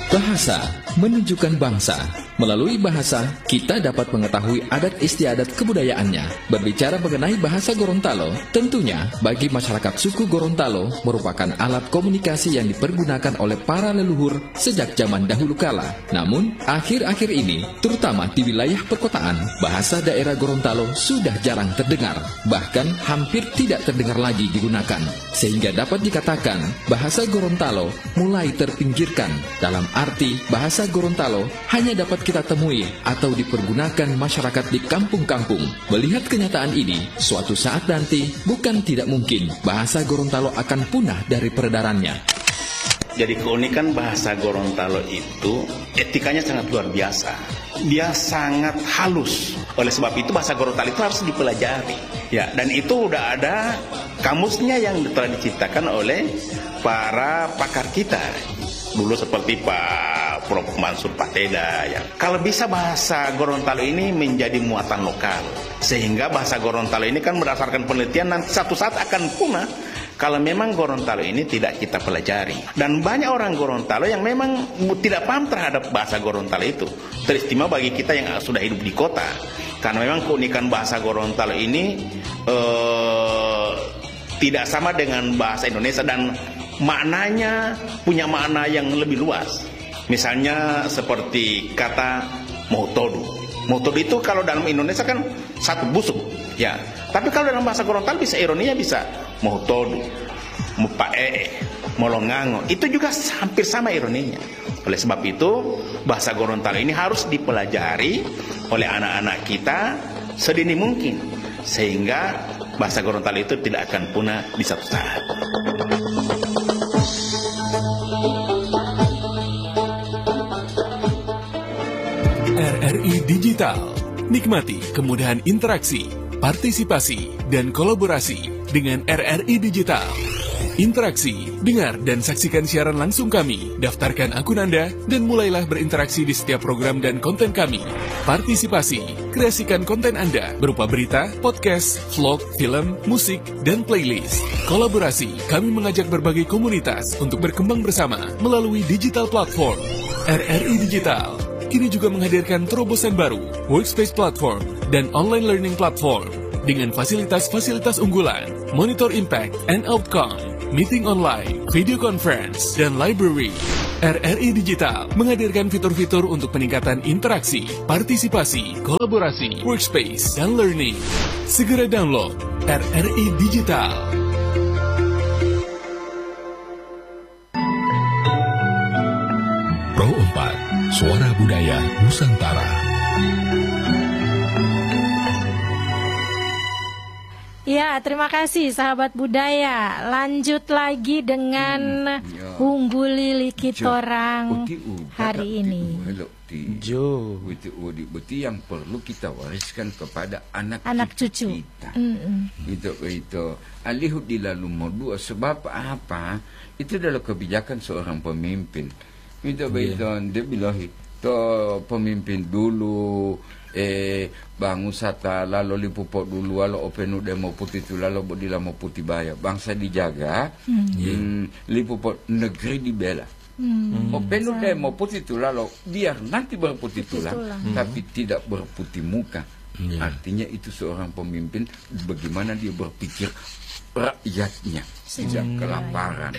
Bahasa menunjukkan bangsa. Melalui bahasa, kita dapat mengetahui adat istiadat kebudayaannya. Berbicara mengenai bahasa Gorontalo, tentunya bagi masyarakat suku Gorontalo merupakan alat komunikasi yang dipergunakan oleh para leluhur sejak zaman dahulu kala. Namun, akhir-akhir ini, terutama di wilayah perkotaan, bahasa daerah Gorontalo sudah jarang terdengar. Bahkan hampir tidak terdengar lagi digunakan. Sehingga dapat dikatakan, bahasa Gorontalo mulai terpinggirkan. Dalam arti, bahasa Gorontalo hanya dapat kita temui atau dipergunakan masyarakat di kampung-kampung. Melihat kenyataan ini, suatu saat nanti bukan tidak mungkin bahasa Gorontalo akan punah dari peredarannya. Jadi keunikan bahasa Gorontalo itu etikanya sangat luar biasa. Dia sangat halus. Oleh sebab itu bahasa Gorontalo itu harus dipelajari. Ya, dan itu udah ada kamusnya yang telah diciptakan oleh para pakar kita. Dulu seperti Pak Prof. Mansur Pateda ya. Kalau bisa bahasa Gorontalo ini menjadi muatan lokal, sehingga bahasa Gorontalo ini kan berdasarkan penelitian nanti satu saat akan punah kalau memang Gorontalo ini tidak kita pelajari. Dan banyak orang Gorontalo yang memang tidak paham terhadap bahasa Gorontalo itu. Teristimewa bagi kita yang sudah hidup di kota, karena memang keunikan bahasa Gorontalo ini tidak sama dengan bahasa Indonesia dan maknanya punya makna yang lebih luas. Misalnya seperti kata motodu. Motodu itu kalau dalam Indonesia kan satu busuk, ya. Tapi kalau dalam bahasa Gorontalo bisa ironinya bisa motodu, mupaee, molongango. Itu juga hampir sama ironinya. Oleh sebab itu bahasa Gorontalo ini harus dipelajari oleh anak-anak kita sedini mungkin, sehingga bahasa Gorontalo itu tidak akan punah di satu saat. RRI Digital. Nikmati kemudahan interaksi, partisipasi, dan kolaborasi dengan RRI Digital. Interaksi, dengar dan saksikan siaran langsung kami, daftarkan akun Anda, dan mulailah berinteraksi di setiap program dan konten kami. Partisipasi, kreasikan konten Anda berupa berita, podcast, vlog, film, musik, dan playlist. Kolaborasi, kami mengajak berbagai komunitas untuk berkembang bersama melalui digital platform. RRI Digital kini juga menghadirkan terobosan baru, workspace platform, dan online learning platform dengan fasilitas-fasilitas unggulan, monitor impact and outcome, meeting online, video conference, dan library. RRI Digital menghadirkan fitur-fitur untuk peningkatan interaksi, partisipasi, kolaborasi, workspace, dan learning. Segera download RRI Digital. Pro 4, Suara Budaya Nusantara. Ya, terima kasih sahabat budaya. Lanjut lagi dengan Humbu Lili Kitorang hari ini. Jo, betul yang perlu kita wariskan kepada anak cucu kita. Itu alihut di lalu modua sebab apa? Itu adalah kebijakan seorang pemimpin. Itu dia bilang itu pemimpin dulu bangun sata lalu lipupot dulu lalu openu demo putih itu lalu bodila mau putih baya bangsa dijaga lipupot negeri dibela openu demo putih itu lalu biar nanti berputih tulang tapi tidak berputih muka. Artinya itu seorang pemimpin bagaimana dia berpikir rakyatnya tidak kelaparan.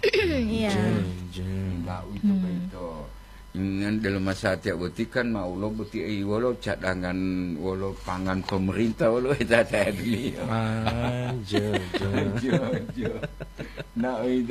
Ingat dalam masa tiap beti kan mau lo beti walau cadangan walau pangan pemerintah walau itu ada dulu. Nah itu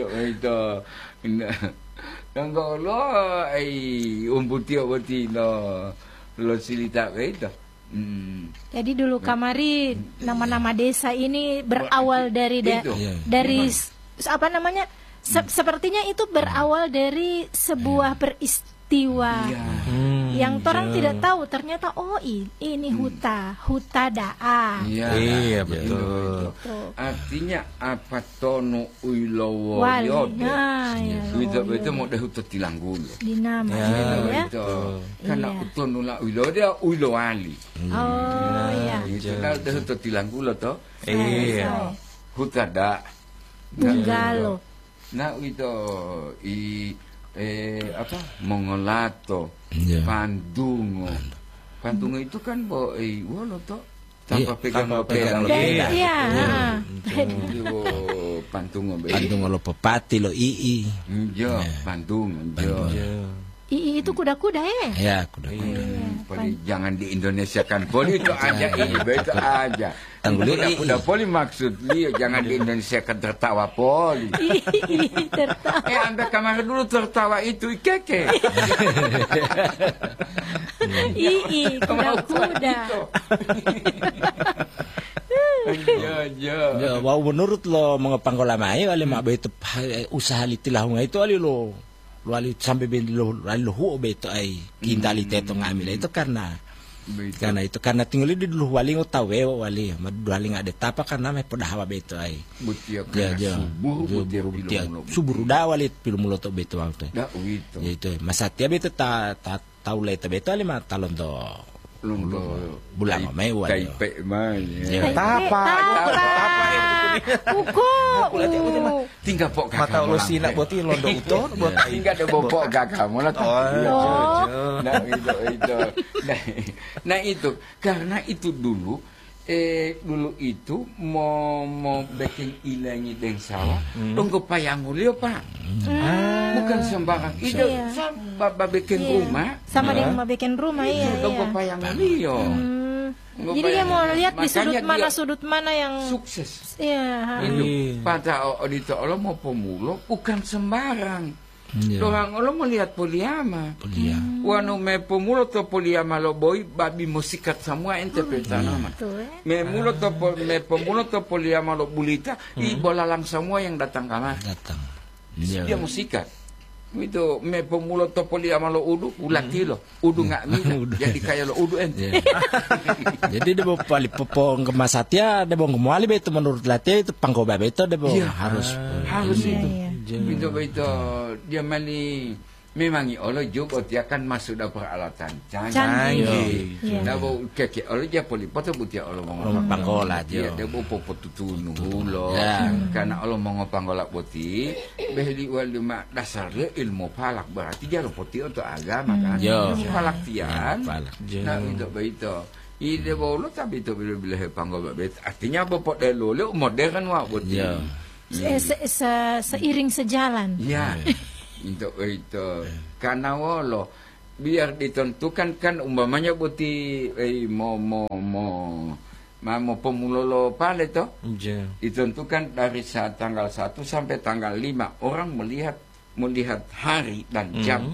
dan kalau umputi beti lo silita itu. Jadi dulu kamari nama-nama desa ini berawal dari apa namanya? Sepertinya itu berawal dari sebuah peristiwa yang orang tidak tahu ternyata ini Huta-daa. Iya betul. Artinya apa tono uilowo yode. Itu mau dah huta tilanggulu. Dinama ya. Karena tono la uilode uilo ali. Oh iya. Itu kan dah huta tilanggulu toh. Iya. Huta da. Tunggalo. Nah itu Mongolato, Pandungo. Pandungo itu kan wolo toh tanpa pegang Iya. Pandungo lo pepati lo ii. Jo, Pandungo. II itu kuda-kuda Ya, kuda-kuda. Poli jangan di Indonesia kan poli itu aja itu aja. Kuda poli maksud dia jangan di Indonesia kan tertawa poli. Tertawa. Anda kemarin dulu tertawa itu keke. II kuda-kuda. Ya, wow, menurut lo mengepang kolamai wali mak beto usaha litilahunga itu wali lo wali sampai ben lo beto ai kintali teto ngambil itu karena tinggal di dulu wali ngotawe wali wali ngade tapa karena me podahawa beto ai butia subur da wali pilu mulo to beto waktu da itu ya itu masatia beto tahu le beto ali ma talon to bulan mai wali Taipei mai tapa Uko. tinggal pok mata lo sina boti londo uto tinggal ada bopok kakak mula nah itu karena itu dulu itu mau bikin ilangi deng sawah dong kepayang ulio pak bukan sembarang itu sama bikin rumah sama dengan mau bikin rumah dong kepayang ulio. Jadi dia mau lihat di sudut mana yang sukses. Iya. Pada auditor Allah mau pemulo bukan sembarang. Orang Allah melihat poliama. Wanu me pemulo to poliama lo boy babi musikat semua ente petana. Me pemulo to poliama lo bulita i bolalang semua yang datang kamar. Dia musikat. Itu me pemulo to poliama lo udu ulati lo udu nggak mina jadi kayak lo udu ente. Jadi dia mau pali popong kemasatia dia mau ngemuali beto menurut latih itu pangkoba beto dia mau harus itu. Itu dia mali memang Allah juga dia kan masuk dalam peralatan canggih. Dah bau keke Allah dia poli poto butia Allah mau pangkola dia. Dia bau potutunu lo. Karena Allah mau pangkola poti behli wal mak dasar dia ilmu falak berarti dia poti untuk agama kan. Falak tian. Nah itu. Ide bau lo tapi itu bila pangkola bet. Artinya bopot delo lo modern wa poti. Seiring sejalan. Ya. Itu karena wolo biar ditentukan kan umpamanya buti mau pemulolo pale toh ditentukan dari tanggal 1 sampai tanggal 5 orang melihat hari dan jam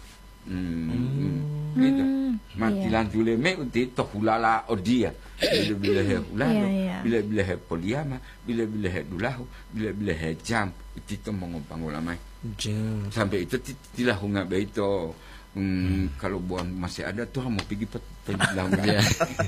gitu mati lanjule me uti toh hulala odia bila poliama bila dulahu bila jam itu mengopang ulama sampai itu tidak hunga beito kalau buang masih ada tuh mau pergi penjelang.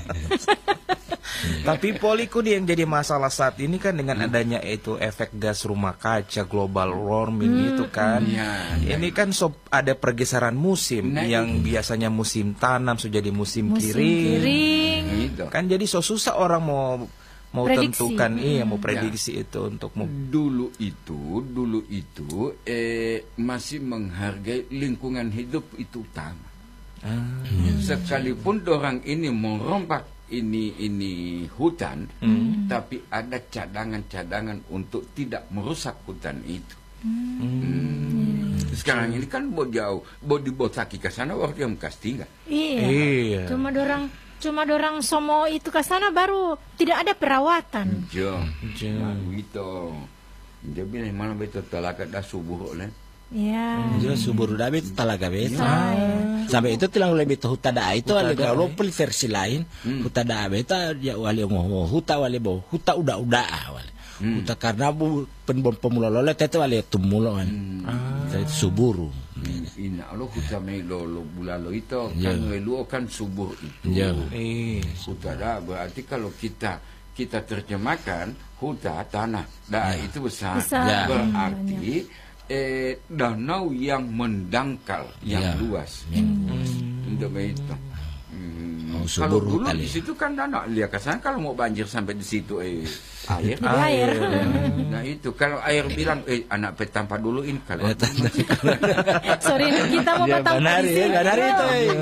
Tapi poliku yang jadi masalah saat ini kan dengan adanya itu efek gas rumah kaca global warming itu kan ini kan ada pergeseran musim yang biasanya musim tanam sudah jadi musim kering. Kan jadi susah orang mau tentukan mau prediksi itu untuk dulu itu masih menghargai lingkungan hidup itu utama. Sekalipun orang ini merompak ini hutan, tapi ada cadangan untuk tidak merusak hutan itu. Sekarang ini kan jauh, dibotaki ke sana waktu yang bekas tinggal. Iya. Cuma dorang somo itu ke sana baru tidak ada perawatan. Itu. Dia bilang mana betul talaga dah subuh oleh. Ya. Dia subur dah betul talaga betul. Sampai itu tilang lebih tahu tada itu ada kalau versi lain hutada betul ya wali ngoh huta wali boh huta udah wali. Huta karena pemula lolet itu wali tumulo kan. Itu suburu. Ina lo huta me lo bulalo itu kan lu kan subur itu. Huta berarti kalau kita terjemahkan huta tanah. Itu besar. Berarti danau yang mendangkal yang luas. Untuk itu. Kalau dulu di situ kan anak lihat ke sana kalau mau banjir sampai di situ air. Nah itu kalau air bilang anak petampa dulu ini kalau. Sorry kita mau petampa di sini. Benar itu.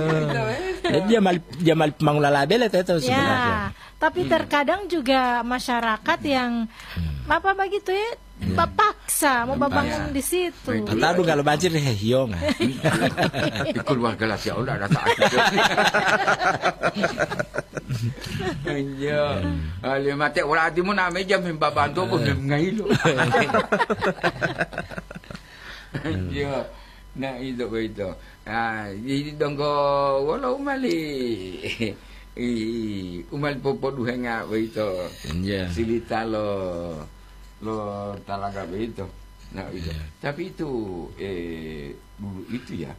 Dia mal mangulala-bela itu sebenarnya. Tapi terkadang juga masyarakat yang apa begitu ya, paksa mau bangun di situ. Tahu kalau banjir hiong. Di keluarga lah ya udah ada saat. Iya. Ali mate ora di mo na medya membabantu ko ngailo. Iya. Na itu. Ini donggo wala umali. Umal popo duha nga itu. Silita lo talaga itu. Nah itu. Tapi itu dulu itu ya.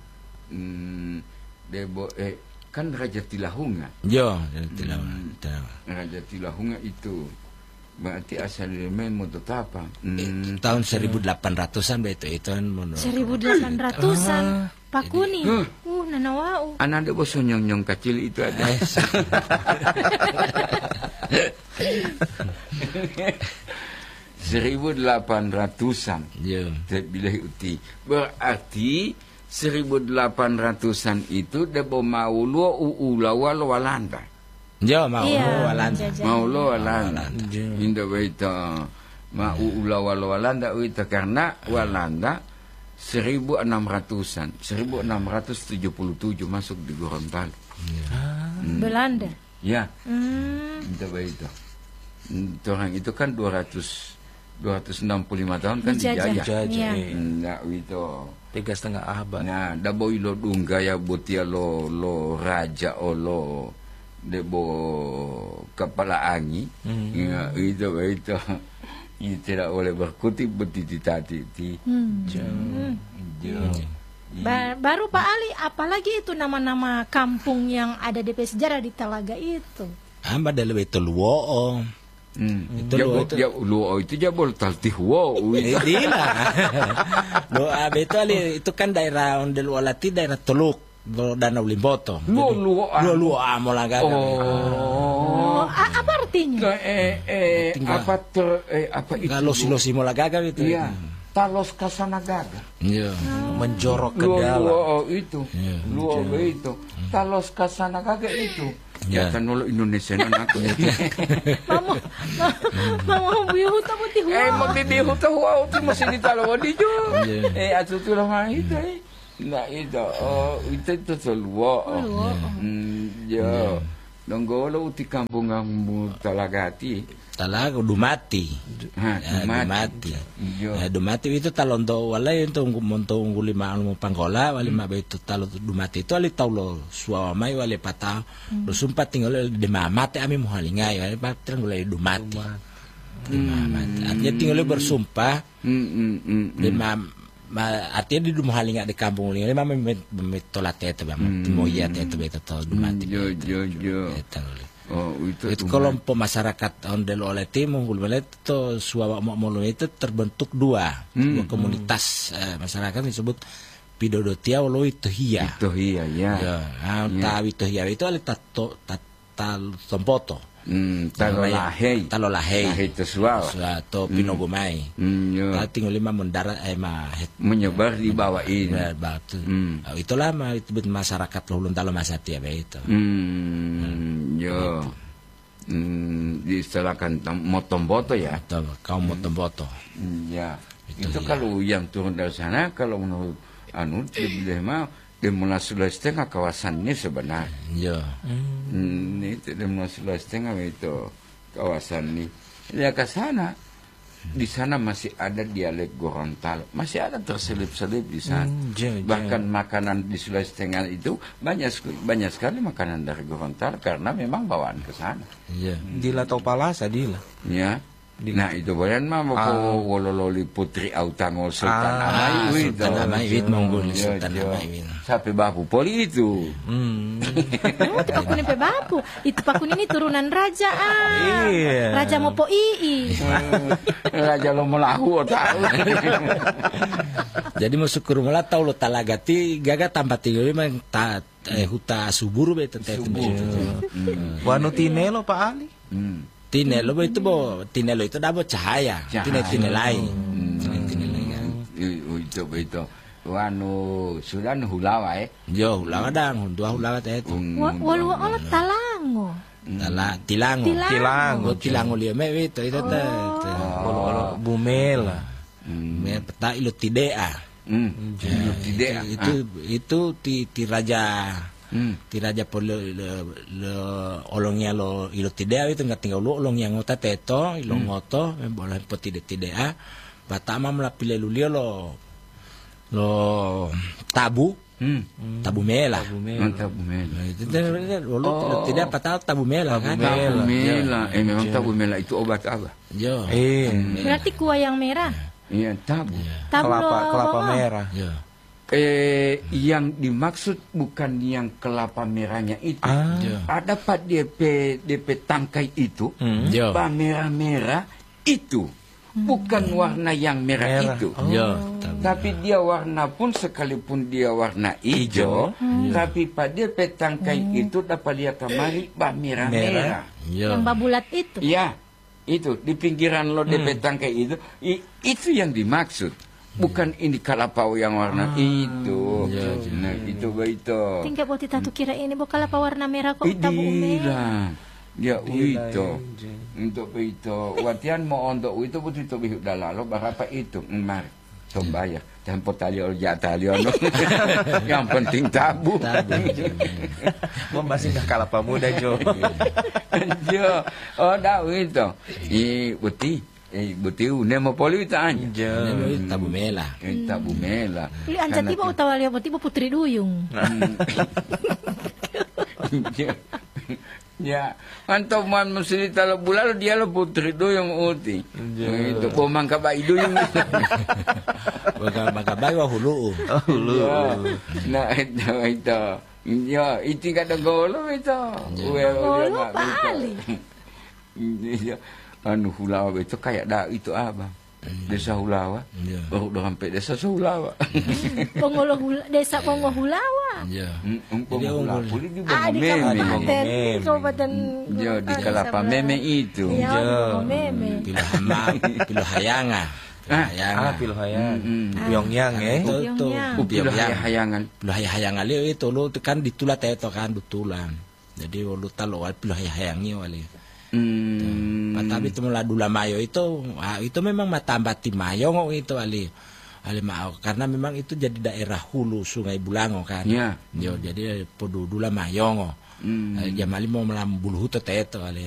Debo kan Raja Tilahunga. Yo, Raja Tilahunga itu berarti asal dari Mototapa. Tahun 1800-an itu kan 1800-an. Pakuni. Nanawau. Anak ada bos nyong kecil itu ada. 1800-an. Bila uti. Berarti 1800-an itu debo mau lo ulawal Walanda. Ya mau Walanda. Mau lo Walanda. Indah itu mau ulawal Walanda itu karena Walanda 1600-an, 1677 masuk di Gorontalo. Belanda. Ya. Indah itu. Orang itu kan 265 tahun kan dijajah. Nah itu 3,5 abad. Nah, dabo ilo dunggaya butia lo raja lo debo kepala angi. Itu tidak boleh berkutip betiti tadi. Baru Pak Ali, apalagi itu nama-nama kampung yang ada DP sejarah di Talaga itu. Hamba dalam itu luo. Itu luo itu jabol taltih wo. Tidak. Doa itu kan daerah Ondel Walati, daerah Teluk, Danau Limboto. Luo Amolaga. Apa artinya? Apa itu? Losi Molagaga itu. Iya. Talos Kasanagaga. Iya. Menjorok ke dalam. Luo itu. Luo itu. Talos Kasanagaga itu. Ya kan lo Indonesia aku. Mau bihuta putih. Mau bihuta itu masih di Talawa di jo. Atu tulang itu. Nah itu itu luo. Ya. Donggo lo uti kampung Talagati. Talaga Dumati. Dumati. Dumati itu talondo walay itu montong lima panggola wali mabe itu talo Dumati itu ali taulo suamai wali patah. Lo sumpat tinggal di mamate ami muhalingai wali patran gulai Dumati. Artinya tinggal bersumpah. Artinya di muhalinga di kampung ini memang metolate itu bang. Moya itu betul Dumati. Itu kelompok masyarakat Ondel Oleti Munggul itu suara mulu itu terbentuk dua komunitas masyarakat disebut Pidodotia Olo Itohia. Itohia ya. Tahu Itohia itu ada Tompoto. Talolahei itu suatu Pinogomai. Tinggal lima mendarat menyebar di bawah ini. Itulah itu masyarakat Luluntalo Masati itu. Diistilahkan Motomboto ya. Kaum Motomboto. Ya. Itu kalau yang turun dari sana kalau menurut lebih mah Demula Sulawesi Tengah kawasannya sebenarnya. Itu Demula Sulawesi Tengah itu kawasan ini. Ya ke sana, di sana masih ada dialek Gorontalo, masih ada terselip-selip di sana. Bahkan makanan di Sulawesi Tengah itu banyak sekali makanan dari Gorontalo karena memang bawaan ke sana. Dila atau palasa dila. Ya. Nah itu bayan mah mau wolololi putri autangol sultan amai sultan amai wit monggol sultan amai sampai bapu poli itu pakuni pe bapu itu pakuni ini turunan raja raja mopo ii raja lo melahu tahu jadi masuk ke rumah tahu lo Talagati gaga tampat tinggal memang huta subur beto teto. Wanu tinelo Pak Ali. Tinelo itu tinelo itu dabo cahaya. Tinelai. Itu beto. Wanu sulan hulawa Yo hulawa dang, dua hulawa teto. Walu olah talango. Tilango liya me beto itu teto. Bumela. Me peta ilo tidea. Itu ti raja por lo olongnya lo ilo tidea itu nggak tinggal lo olong yang ngota teto ilo ngoto boleh po tidea batama melapile lulio lo tabu mela itu lo tidak patah tabu mela kan memang tabu mela itu obat apa yo Berarti kuah yang merah. iya tabu kelapa merah. Yang dimaksud bukan yang kelapa merahnya itu. Ada pak DP tangkai itu, bah merah-merah itu. Bukan warna yang merah itu. Tapi dia warna pun sekalipun dia warna hijau, tapi pada DP tangkai itu dapat lihat kemari bah merah-merah. Yang babulat itu. Ya, itu di pinggiran lo DP tangkai itu yang dimaksud. Bukan ini kalapau yang warna itu. Nah, itu begitu. Tinggal buat kita tuh kira ini bukan kalapa warna merah kok tabu merah. Ya itu. Untuk itu. Watian mau untuk itu pun itu bihuk dalalo berapa itu? Mari. Tombayar. Tempo tali tali yang penting tabu. Masih kalapa muda Jo. Jo. Oh, dah itu. Buti. Buti nema poli tanya. Tabu mela. Tabu mela. Li anja tiba utawa liya tiba putri duyung. Ya, antau man mesti talo bulalo dia lo putri duyung uti. Itu pomang kabai duyung. Baka bai wa hulu. Nah, itu. Ya, itu kada golo itu. Golo pali. Anu Hulawa itu kayak itu apa? Desa Hulawa. Baru udah sampai desa Hulawa. Desa Pongo Hulawa. Pongo Hulawa. Di Kabupaten di Kelapa Meme itu. Pilohayanga. Pyongyang Pilohayangan. Pilohayangan itu lo kan ditulat itu kan betulan. Jadi lo talo pilohayangi wali. Tapi itu dula mayo itu memang matambati mayo itu ali mau karena memang itu jadi daerah hulu Sungai Bulango kan. Jadi podo dula mayo jamali mau melambul hutu teto ali.